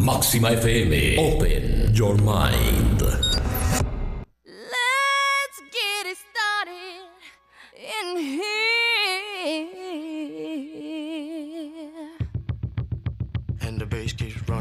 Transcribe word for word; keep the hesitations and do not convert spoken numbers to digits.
Máxima F M. Open your mind. Let's get it started in here. And the bass keeps running.